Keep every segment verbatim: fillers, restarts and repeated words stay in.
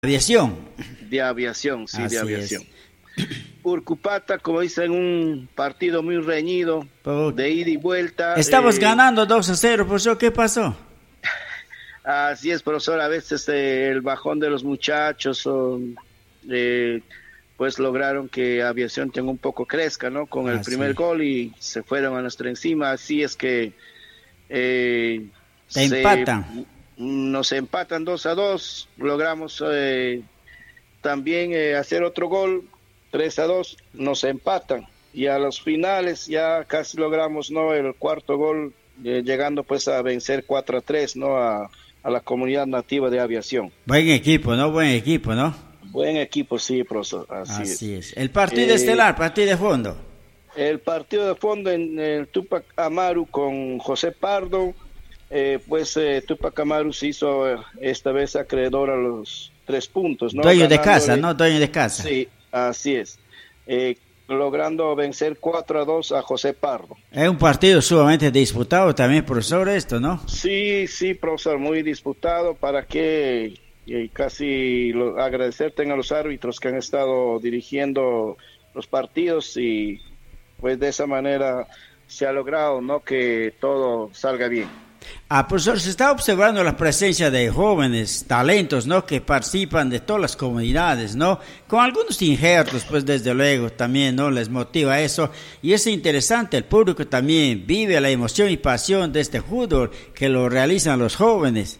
aviación. De aviación, sí, Así de aviación. es. Urcupata, como dicen, un partido muy reñido, Pero de ida y vuelta. estamos eh, ganando dos a cero, profesor, ¿qué pasó? Así es, profesor, a veces eh, el bajón de los muchachos, o, eh, pues lograron que Aviación tenga un poco crezca, ¿no? Con el Ah, primer sí. gol y se fueron a nuestra encima, así es que eh, Te se- empatan. nos empatan dos a dos, logramos eh, también eh, hacer otro gol, tres a dos, nos empatan y a los finales ya casi logramos, ¿no? El cuarto gol, eh, llegando pues a vencer cuatro a tres, ¿no? A, a la comunidad nativa de Aviación. Buen equipo, ¿no? Buen equipo, ¿no? Buen equipo, sí, profesor, así, Así es. es. El partido Eh, estelar, partido de fondo. El partido de fondo en el Tupac Amaru con José Pardo, eh, pues eh, Tupac Amaru se hizo eh, esta vez acreedor a los tres puntos, ¿no? Dueño de Ganándole- casa, ¿no? Dueño de casa. Sí, así es. Eh, logrando vencer cuatro a dos a José Pardo. Es un partido sumamente disputado también, profesor, esto, ¿no? Sí, sí, profesor, muy disputado. Para que eh, casi lo, agradecerte a los árbitros que han estado dirigiendo los partidos y pues de esa manera se ha logrado, ¿no? Que todo salga bien. Ah, profesor, se está observando la presencia de jóvenes talentos, ¿no? Que participan de todas las comunidades, ¿no? Con algunos injertos, pues desde luego también, ¿no? Les motiva eso. Y es interesante, el público también vive la emoción y pasión de este fútbol que lo realizan los jóvenes.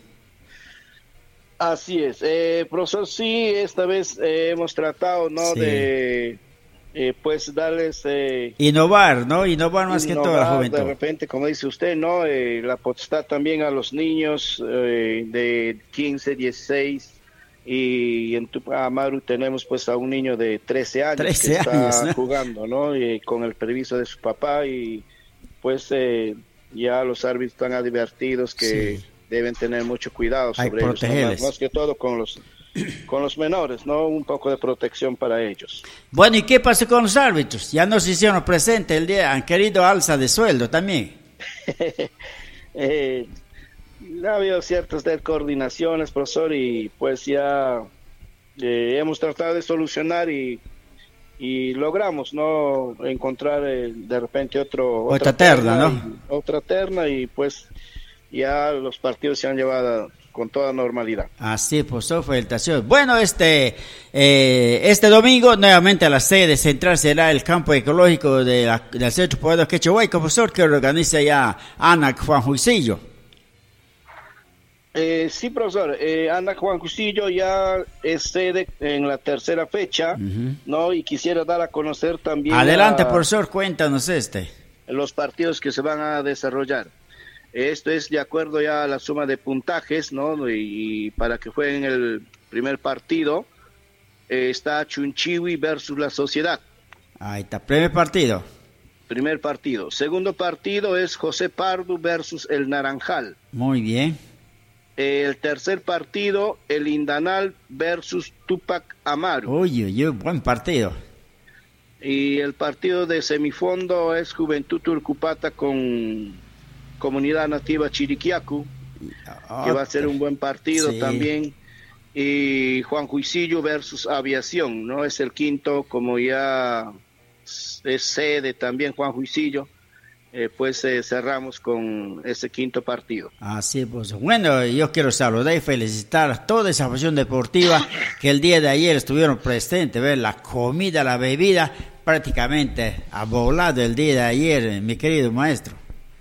Así es, eh, profesor, sí, esta vez eh, hemos tratado, ¿no? Sí. De, eh, pues, darles... Eh, Innovar, ¿no? Innovar más que toda la innovar, juventud. de repente, como dice usted, ¿no? Eh, la potestad también a los niños eh, de quince, dieciséis, y en Tupac Amaru tenemos pues a un niño de trece años trece que está años, ¿no? jugando, ¿no? Y con el permiso de su papá, y pues eh, ya los árbitros están advertidos que Sí. deben tener mucho cuidado Hay sobre que ellos, ¿no? protegerles. Más, más que todo con los con los menores, ¿no? Un poco de protección para ellos. Bueno, ¿y qué pasó con los árbitros? Ya no se hicieron presentes el día, han querido alza de sueldo también. eh, ha habido ciertas descoordinaciones, profesor, y pues ya eh, hemos tratado de solucionar y, y logramos, ¿no? Encontrar eh, de repente otro, Otra terna, ¿no? y- otra terna, y pues ya los partidos se han llevado con toda normalidad. Así, profesor, felicitaciones. Bueno, este eh, este domingo nuevamente a la sede central será el campo ecológico de la, del Centro Poblado Quechohuayco, profesor, que organiza ya Ana Juan Juicillo. Eh, sí, profesor, eh, Ana Juan Cusillo ya es sede en la tercera fecha, Ujú. ¿no? Y quisiera dar a conocer también Adelante, a profesor, cuéntanos este. los partidos que se van a desarrollar. Esto es de acuerdo ya a la suma de puntajes, ¿no? Y, y para que jueguen el primer partido, eh, está Chunchiwi versus la Sociedad, Ahí está, primer partido. primer partido. Segundo partido es José Pardo versus el Naranjal. Muy bien. El tercer partido, el Indanal versus Tupac Amaru. Uy, uy, uy, buen partido. Y el partido de semifondo es Juventud Turcupata con Comunidad Nativa Chiriquiacu, que va a ser un buen partido Sí. también. Y Juan Juicillo versus Aviación, ¿no? Es el quinto, como ya es sede también Juan Juicillo, eh, pues eh, cerramos con ese quinto partido. Así pues, bueno, yo quiero saludar y felicitar a toda esa afición deportiva que el día de ayer estuvieron presentes, ver la comida, la bebida, prácticamente ha volado el día de ayer, mi querido maestro.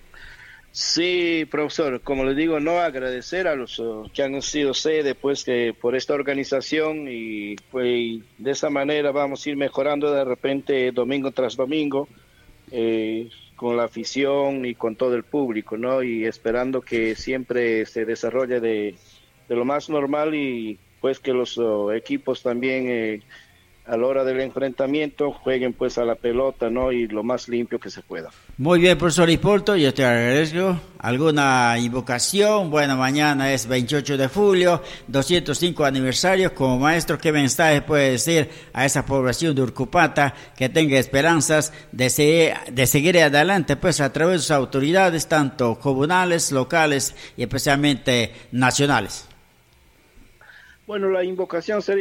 Sí, profesor, como les digo, no agradecer a los uh, que han sido sede pues que por esta organización, y pues de esa manera vamos a ir mejorando de repente domingo tras domingo, eh, con la afición y con todo el público, ¿no? Y esperando que siempre se desarrolle de, de lo más normal, y pues que los uh, equipos también eh, a la hora del enfrentamiento jueguen pues a la pelota, ¿no? Y lo más limpio que se pueda. Muy bien, profesor Hipólito, yo te agradezco. ¿Alguna invocación? Bueno, mañana es veintiocho de julio, doscientos cinco aniversario. Como maestro, ¿qué mensaje puede decir a esa población de Urcupata que tenga esperanzas de, se, de seguir adelante, pues a través de sus autoridades, tanto comunales, locales y especialmente nacionales? Bueno, la invocación sería